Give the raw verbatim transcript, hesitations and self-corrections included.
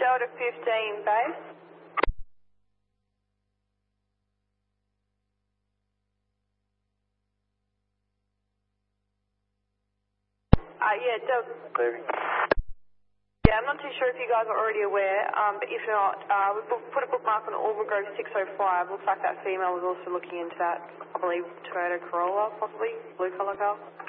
Delta fifteen base. Uh, yeah, Delta. Clearing. Yeah, I'm not too sure if you guys are already aware, um, but if not, uh, we book, put a bookmark on Auburn Grove six oh five. Looks like that female was also looking into that, I believe, Toyota Corolla, possibly, blue colour car.